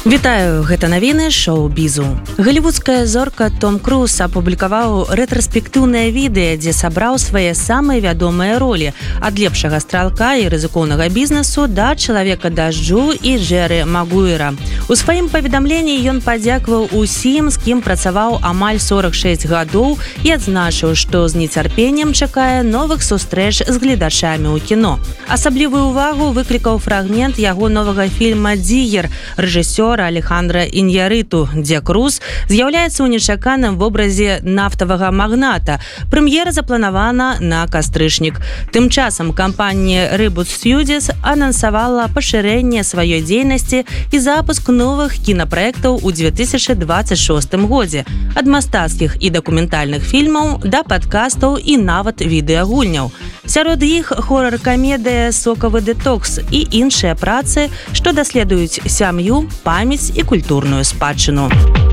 Вітаю, гэта навіны шоу-бізу. Галівудская зорка Том Круз апублікаваў рэтраспектыўнае відэа, дзе сабраў свае самыя вядомыя ролі ад лепшага стралка і рызыкоўнага бізнесу да чалавека дажджу і Джэры Магуіра. У сваім паведамленні ён падзякаваў усім, з кім працаваў амаль 46 гадоў і адзначыў, што з нецярпеннем чакае новых сустрэч з гледачамі ў кіно. Асаблівую ўвагу выклікаў фрагмент яго новага фільма «Дзігер» рэжысёра Алехандра Іньярыту, дзе Круз з'яўляецца ў нечаканым вобразе нафтавага магната. Прэм'ера запланавана на кастрычнік. Тым часам кампанія Reboot Studios анансавала пашырэнне сваёй дзейнасці і запуск новых кінапраектаў у 2026 годзе. Ад мастацкіх і дакументальных фільмаў да падкастаў і нават відэагульняў. Сярод іх хорар-камедыя «Сокавы дэтокс» і іншыя працы, што даследуюць сям'ю, памяць і культурную спадчыну.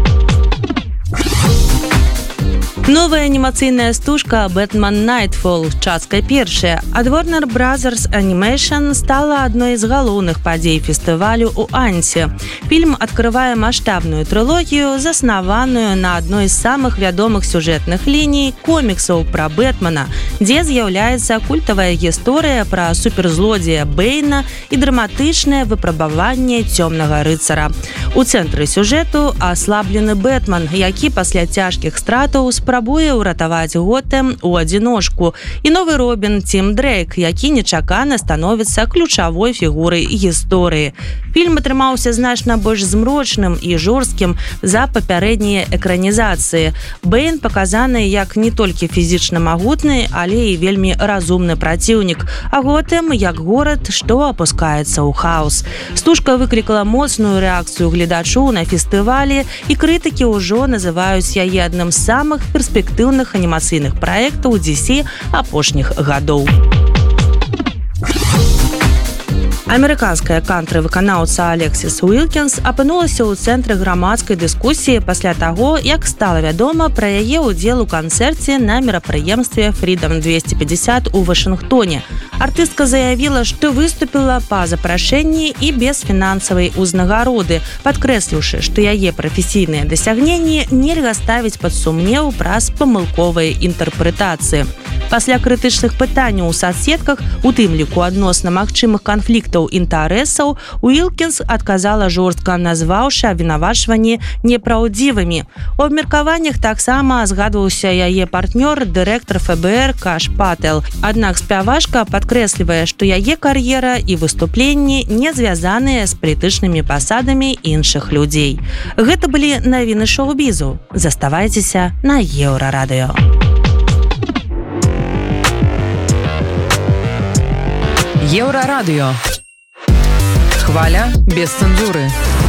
Новая анімацыйная стужка «Бэтмен Найтфол» частка першая ад Warner Brothers Animation стала адной з галоўных падзей фестывалю ў Ансе. Фільм адкрывае маштабную трылогію, заснаваную на адной з самых вядомых сюжэтных ліній коміксаў пра Бэтмена, дзе з'яўляецца культавая гісторыя пра суперзлодзея Бэйна і драматычнае выпрабаванне цёмнага рыцара. У цэнтры сюжэту аслаблены Бэтмен, які пасля цяжкіх стратаў спрабуе ўратаваць Готэм у адзіножку, і новы Робін Тім Дрейк, які нечакана становіцца ключавой фігурай гісторыі. Фільм атрымаўся значна больш змрочным і жорсткім за папярэднія экранізацыі. Бэйн паказаны як не толькі фізічна магутны, але і вельмі разумны праціўнік, а Готэм як горад, што апускаецца ў хаос. Стужка выклікала моцную рэакцыю гледачоў на фестывалі, і крытыкі ўжо называюць яе адным з самых перспектыўных анімацыйных праектаў DC апошніх гадоў. Амерыканская кантры-выканаўца Алексіс Уілкінс апынулася ў цэнтры грамадскай дыскусіі пасля таго, як стала вядома пра яе ўдзел у канцэрце на мерапрыемстве Freedom 250 у Вашынгтоне. Артыстка заявіла, што выступіла па запрашэнні і без фінансавай узнагароды, падкрэсліўшы, што яе прафесійныя дасягненні нельга ставіць пад сумнеў праз памылковыя інтэрпрэтацыі. Пасля крытычных пытанняў у сацсетках, у тым ліку адносна магчымых канфліктаў інтарэсаў, Уілкінс адказала жорстка, назваўшы абвінавачванні непраўдзівымі. У абмеркаваннях таксама згадваўся яе партнёр, дырэктар ФБР Каш Патэл. Аднак спявачка падкрэслівае, што яе кар'ера і выступленні не звязаныя з палітычнымі пасадамі іншых людзей. Гэта былі навіны шоу-бізу. Заставайцеся на Еўрарадыё. Еўрарадыё. Хваля без цэнзуры.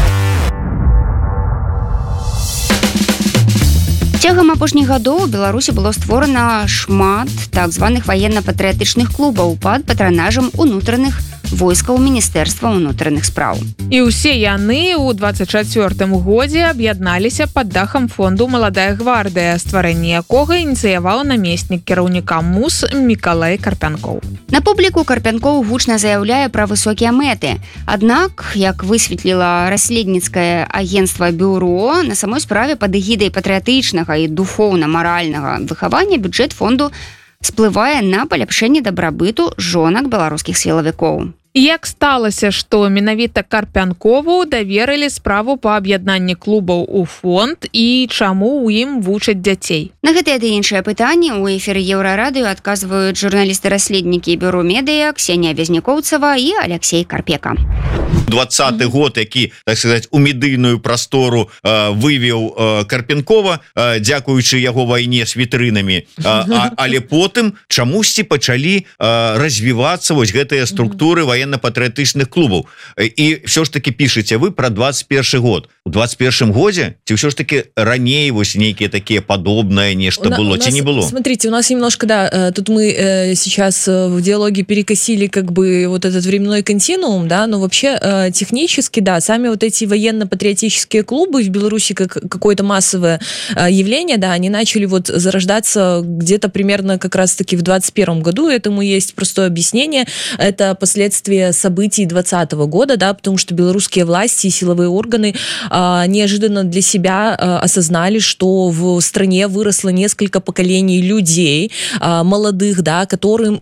Цягам апошніх гадоў у Беларусі было створана шмат так званых ваенна-патрыятычных клубаў пад патранажам унутраных войскаў Міністэрства ўнутраных спраў. І ўсе яны ў 24-м годзе аб'ядналіся пад дахам фонду «Маладая гвардыя», стварэнне якога ініцыяваў намеснік кіраўніка МУС Мікалай Карпянкоў. На публіку Карпянкоў гучна заяўляе пра высокія мэты. Аднак, як высветліла расследніцкае агенцтва «Бюро», на самой справе пад эгідай патрыятычнага і духоўна-маральнага выхавання бюджэт фонду сплывае на паляпшэнне дабрабыту жонак беларускіх сілавікоў. Як сталася, што менавіта Карпянкову даверылі справу па аб'яднанні клубаў у фонд і чаму ў ім вучаць дзяцей? На гэтыя ды іншыя пытанні ў эфіры Еўрарадыё адказваюць журналісты-расследнікі Бюро медыя Ксенія Вязнякоўцава і Алексей Карпека. 20-й год, які, так сказаць, у медыйную прастору вывеў Карпянкова, дзякуючы яго вайне з вітрынамі, але потым чамусьці пачалі развівацца вось гэтыя структуры военно-патрыятычных клубаў. І все ж таки пішаце вы про 21 год. У 21 годзе ці все ж таки раней вось нейкія такие подобное нешта было, ці не было? Смотрите, у нас немножко, да, тут мы сейчас в диалоге перекосили как бы вот этот временной континуум, да, но вообще технически, да, сами вот эти военно-патриотические клубы в Беларуси как какое-то массовое явление, да, они начали вот зарождаться где-то примерно как раз-таки в 21 году, этому есть простое объяснение, это последствия последствия событий 2020 года, да, потому что белорусские власти и силовые органы неожиданно для себя осознали, что в стране выросло несколько поколений людей, молодых, да, которым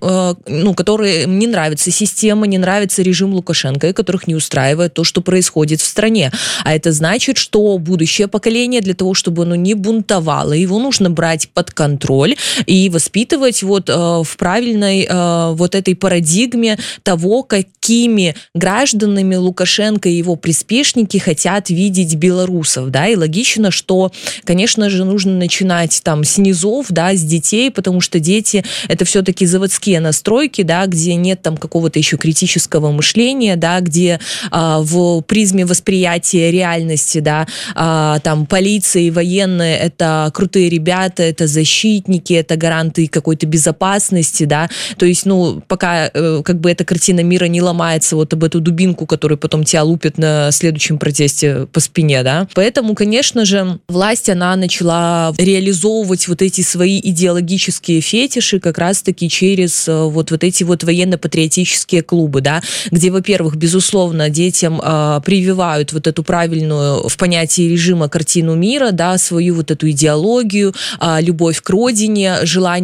не нравится система, не нравится режим Лукашенко, и которых не устраивает то, что происходит в стране. А это значит, что будущее поколение, для того, чтобы оно не бунтовало, его нужно брать под контроль и воспитывать вот в правильной вот этой парадигме того, какими гражданами Лукашенко и его приспешники хотят видеть белорусов, да, и логично, что, конечно же, нужно начинать там с низов, да, с детей, потому что дети — это все-таки заводские настройки, да, где нет там какого-то еще критического мышления, да, где в призме восприятия реальности, да, там полиция и военные — это крутые ребята, это защитники, это гаранты какой-то безопасности, да, то есть, пока как бы эта картина мира не ломается вот об эту дубинку, которую потом тебя лупят на следующем протесте по спине, да, поэтому, конечно же, власть, она начала реализовывать вот эти свои идеологические фетиши как раз-таки через вот эти вот военно-патриотические клубы, да, где, во-первых, безусловно, детям прививают вот эту правильную в понятии режима картину мира, да, свою вот эту идеологию, любовь к родине,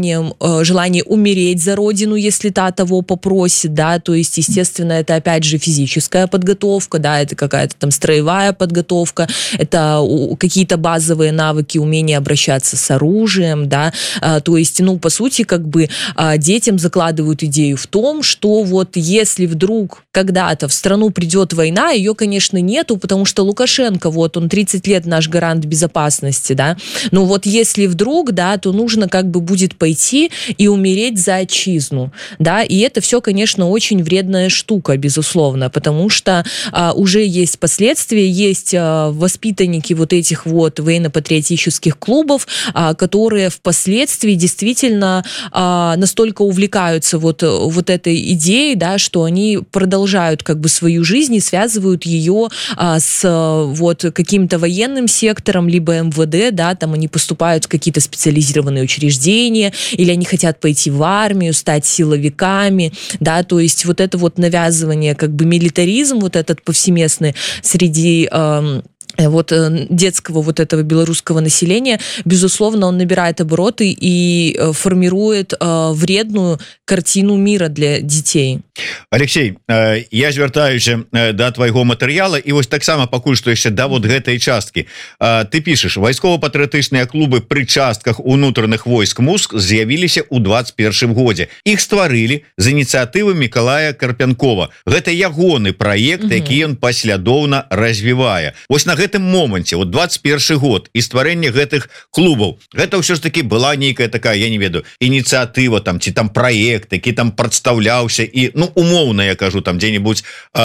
желание умереть за родину, если та того попросит, да, то есть, естественно, это опять же физическая подготовка, да, это какая-то там строевая подготовка, это какие-то базовые навыки, умение обращаться с оружием, да, то есть, по сути, как бы детям закладывают идею в том, что вот если вдруг когда-то в страну придет война, ее, конечно, нету, потому что Лукашенко, вот он 30 лет наш гарант безопасности, да, но вот если вдруг, да, то нужно как бы будет пойти и умереть за отчизну, да, и это все, конечно, очень вредная штука, безусловно, потому что уже есть последствия, есть воспитанники вот этих вот военно-патриотических клубов, которые впоследствии действительно настолько увлекаются вот этой идеей, да, что они продолжают как бы свою жизнь и связывают ее с вот каким-то военным сектором, либо МВД, да, там они поступают в какие-то специализированные учреждения, или они хотят пойти в армию, стать силовиками, да, то есть вот это вот навязывание, как бы милитаризм вот этот повсеместный среди вот детского вот этого белорусского населения, безусловно, он набирает обороты и формирует вредную картину мира для детей. Алексей, я звяртаюся да твайго матэрыяла і вось таксама пакуль што яшчэ да вот гэтай часткі. Ты пішаш, вайскова-патрыятычныя клубы пры частках унутраных войск МУС з'явіліся ў 21 годзе. Іх стварылі з ініцыятывы Мікалая Карпянкова. Гэта ягоны праект, які ён паслядоўна развівае. Вось на гэтым моманце, вот 21 год і стварэнне гэтых клубаў, гэта ўсё ж таки была нейкая такая, я не ведаю, ініцыятыва там, ці там праект, які там прадстаўляўся і, умоўна, я кажу, там дзе-небудзь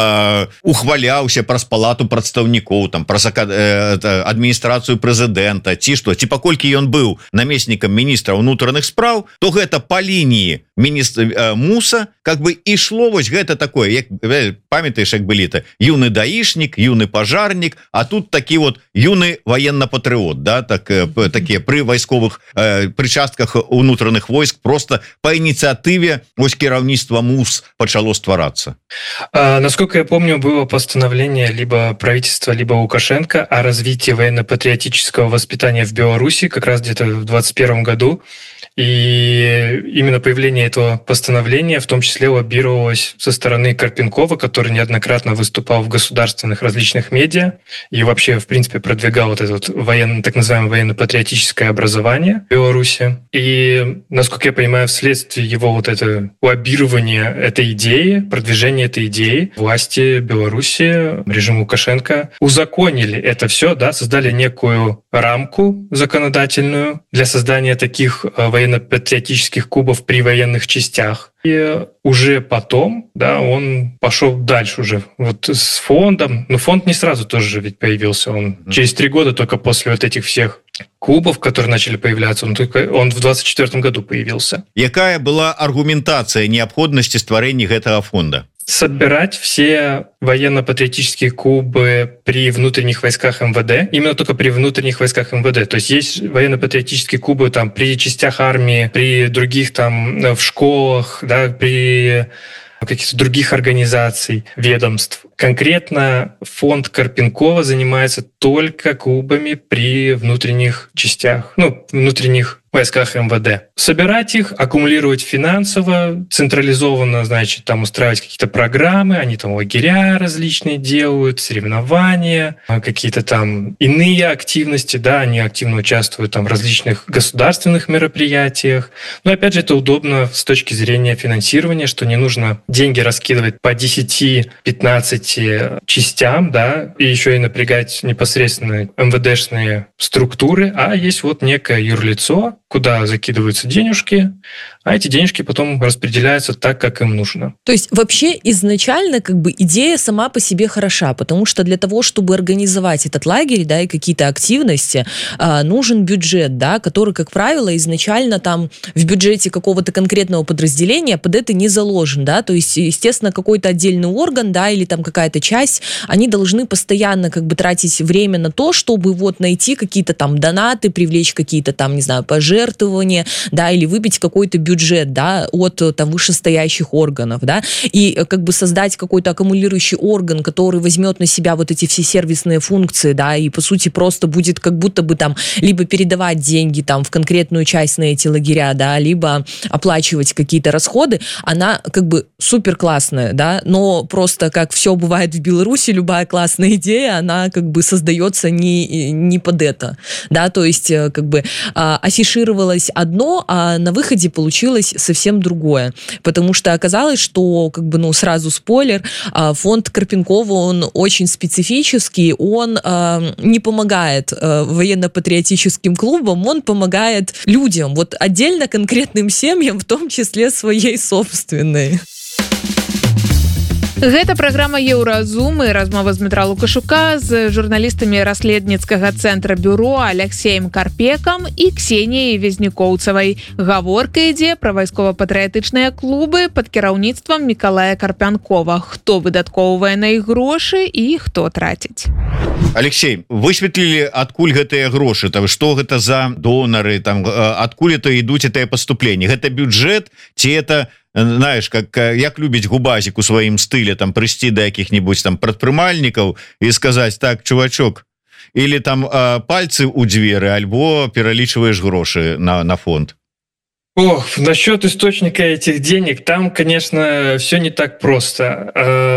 ухваляўся праз палату прадстаўнікоў, там праз адміністрацыю прэзідэнта, ці што, ці паколькі ён быў намеснікам міністра ўнутраных спраў, то гэта па лініі міністра МУСа как бы ішло вось гэта такое, як памятаеш, як былі-то юны даішнік, юны пажарнік, а тут такі вот юны военно-патрыот, да, такія пры вайсковых пры частках унутраных войск просто по ініцыятыве вось кіраўніцтва МУС пачало стварацца. Насколько я помню, было постановление либо правительства, либо Лукашенко о развитии военно-патриотического воспитания в Беларуси как раз где-то в 2021 году. И именно появление этого постановления в том числе лоббировалось со стороны Карпенкова, который неоднократно выступал в государственных различных медиа и вообще, в принципе, продвигал вот это вот так называемое военно-патриотическое образование в Беларуси. И, насколько я понимаю, вследствие его вот это лоббирования этой идеи, продвижения этой идеи, власти Беларуси, режим Лукашенко узаконили это все, да, создали некую рамку законодательную для создания таких военно-патриотических клубов при военных частях. И уже потом, да, он пошел дальше уже вот с фондом. Но фонд не сразу тоже ведь появился. Он через 3 года только после вот этих всех клубов, которые начали появляться, он в 24 году появился. Якая была аргументация необходимости стварэння гэтага фонда? Собирать все военно-патриотические клубы при внутренних войсках МВД, именно только при внутренних войсках МВД. То есть военно-патриотические клубы там при частях армии, при других там в школах, да, при каких-то других организаций, ведомств. Конкретно фонд Карпенкова занимается только клубами при внутренних частях, внутренних войсках МВД. Собирать их, аккумулировать финансово, централизованно, значит, там устраивать какие-то программы, они там лагеря различные делают, соревнования, какие-то там иные активности, да, они активно участвуют там в различных государственных мероприятиях. Но опять же, это удобно с точки зрения финансирования, что не нужно деньги раскидывать по 10-15 частям, да, и еще и напрягать непосредственно МВДшные структуры, а есть вот некое юрлицо, куда закидываются денежки, а эти денежки потом распределяются так, как им нужно. То есть вообще изначально как бы идея сама по себе хороша, потому что для того, чтобы организовать этот лагерь, да, и какие-то активности, нужен бюджет, да, который, как правило, изначально там в бюджете какого-то конкретного подразделения под это не заложен, да, то есть, естественно, какой-то отдельный орган, да, или там какая-то часть, они должны постоянно как бы тратить время на то, чтобы вот найти какие-то там донаты, привлечь какие-то там, не знаю, пожертвования, да, или выбить какой-то бюджет, да, от там вышестоящих органов, да, и как бы создать какой-то аккумулирующий орган, который возьмет на себя вот эти все сервисные функции, да, и по сути просто будет как будто бы там либо передавать деньги там в конкретную часть на эти лагеря, да, либо оплачивать какие-то расходы, она как бы супер классная, да, но просто как все бывает в Беларуси, любая классная идея, она как бы создается не под это, да, то есть как бы афишировалось одно, а на выходе получилось совсем другое, потому что оказалось, что как бы, ну, сразу спойлер, фонд Карпенкова, он очень специфический, он не помогает военно-патриотическим клубам, он помогает людям, вот отдельно конкретным семьям, в том числе своей собственной. Гэта праграма Еўразум і размова з Дмітра Лукашука з журналістамі расследніцкага цэнтра бюро Алексеем Карпекам і Ксеніяй Везнікоўцавай. Гаворка ідзе пра вайскова-патрыятычныя клубы пад кіраўніцтвам Мікалая Карпянкова. Хто выдаткоўвае на іх грошы і хто траціць. Алексей, высветлілі, адкуль гэтыя грошы, там што гэта за донары, там адкуль это ідуць гэтыя паступленні. Гэта бюджэт ці это, знаешь, як любіць губазік у сваім стыле, там прыйсці да якіх-нибудь там прадпрымальнікаў і сказаць: так, чувачок, или там пальцы у дзверы, альбо пералічваеш грошы на фонд. Ох, насчет источника этих денег, там, конечно, все не так просто.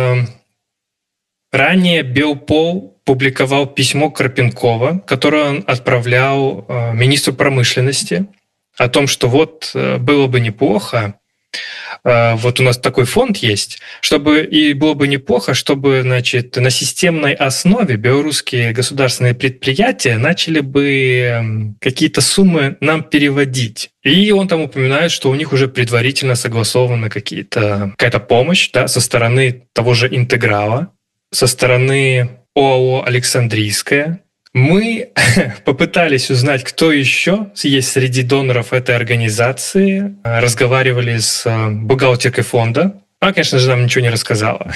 Ранее Белпол публиковал письмо Карпенкова, которое он отправлял министру промышленности о том, что вот было бы неплохо, вот у нас такой фонд есть, и было бы неплохо, чтобы, значит, на системной основе белорусские государственные предприятия начали бы какие-то суммы нам переводить. И он там упоминает, что у них уже предварительно согласована какая-то помощь, да, со стороны того же Интеграла, со стороны ОАО «Александрийская». Мы попытались узнать, кто еще есть среди доноров этой организации. Разговаривали с бухгалтеркой фонда. Она, конечно же, нам ничего не рассказала.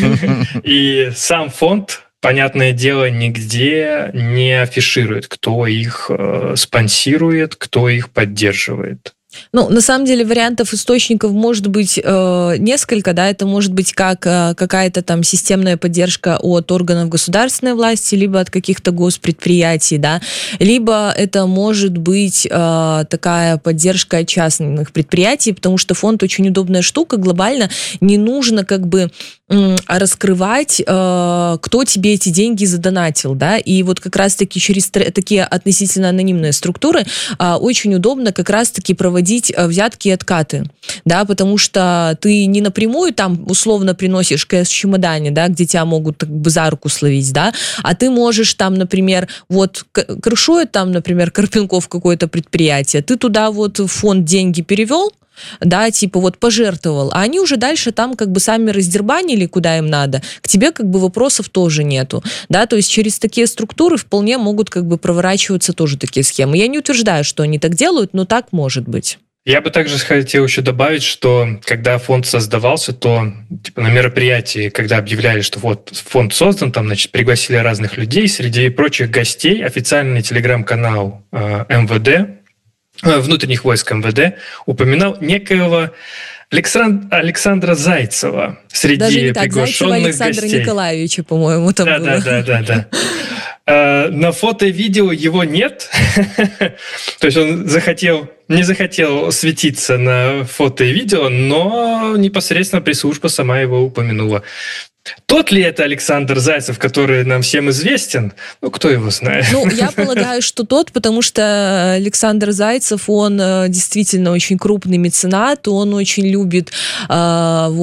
И сам фонд, понятное дело, нигде не афиширует, кто их спонсирует, кто их поддерживает. Ну, на самом деле вариантов источников может быть несколько, да, это может быть как какая-то там системная поддержка от органов государственной власти, либо от каких-то госпредприятий, да, либо это может быть такая поддержка от частных предприятий, потому что фонд очень удобная штука, глобально не нужно как бы раскрывать, кто тебе эти деньги задонатил, да, и вот как раз-таки через такие относительно анонимные структуры очень удобно как раз-таки проводить взятки и откаты, да, потому что ты не напрямую там условно приносишь кэш в чемодане, да, где тебя могут как бы за руку словить, да, а ты можешь там, например, вот крышует там, например, Карпенков какое-то предприятие, ты туда вот в фонд деньги перевел, да, типа вот пожертвовал, а они уже дальше там как бы сами раздербанили, куда им надо, к тебе как бы вопросов тоже нету, да, то есть через такие структуры вполне могут как бы проворачиваться тоже такие схемы. Я не утверждаю, что они так делают, но так может быть. Я бы также хотел еще добавить, что когда фонд создавался, то типа, на мероприятии, когда объявляли, что вот фонд создан, там, значит, пригласили разных людей, среди прочих гостей официальный телеграм-канал МВД, внутренних войск МВД упоминал некоего Александра Зайцева среди даже не так, приглашенных Зайцева Александра гостей. Николаевича, по-моему, там было. Да. На фото и видео его нет. То есть он не захотел светиться на фото и видео, но непосредственно пресс-служба сама его упомянула. Тот ли это Александр Зайцев, который нам всем известен? Ну, кто его знает? Ну, я полагаю, что тот, потому что Александр Зайцев, он действительно очень крупный меценат, он очень любит как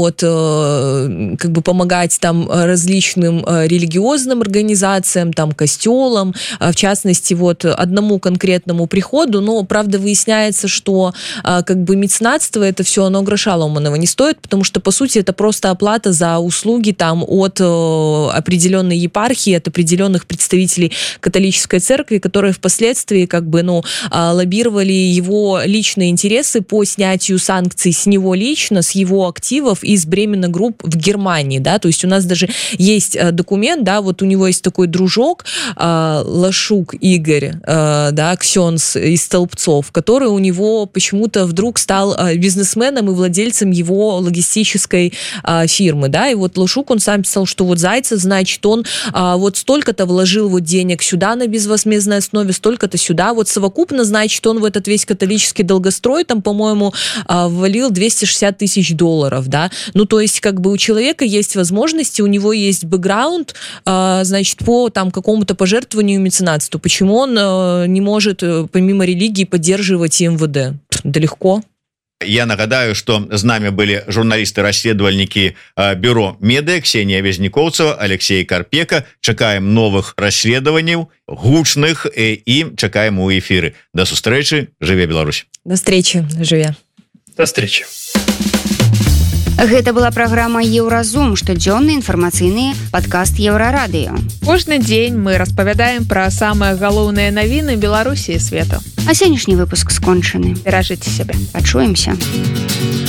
бы помогать там различным религиозным организациям, там, костелам, в частности, вот одному конкретному приходу, но, правда, выясняется, что как бы меценатство, это все, оно гроша ломаного не стоит, потому что, по сути, это просто оплата за услуги там от определенной епархии, от определенных представителей католической церкви, которые впоследствии как бы, лоббировали его личные интересы по снятию санкций с него лично, с его активов из Бремен Групп в Германии, да, то есть у нас даже есть документ, да, вот у него есть такой дружок Лашук Игорь, да, ксенс из Столбцов, который у него почему-то вдруг стал бизнесменом и владельцем его логистической фирмы, да, и вот Лашук, он сам писал, что вот Зайцев, значит, он вот столько-то вложил вот денег сюда на безвозмездной основе, столько-то сюда, вот совокупно, значит, он в этот весь католический долгострой, там, по-моему, ввалил $260 тысяч, да, ну, то есть, как бы у человека есть возможности, у него есть бэкграунд, значит, по там какому-то пожертвованию меценатству, почему он не может, помимо религии, поддерживать МВД? Да легко. Я нагадаю, что з нами были журналисты-расследовальники бюро Медиа Ксения Везнякоўцева, Алексей Карпека. Чакаем новых расследований, гучных, и чакаем у эфиры. До сустрэчы. Жыве Беларусь. До встречи. Жыве. До встречи. Гэта была праграма Еўразум, штодзённы інфармацыйны падкаст Еўрарадыё. Кожны дзень мы распавядаем пра самыя галоўныя навіны Беларусі і свету. А сённяшні выпуск скончаны. Беражыце сябе. Пачуемся.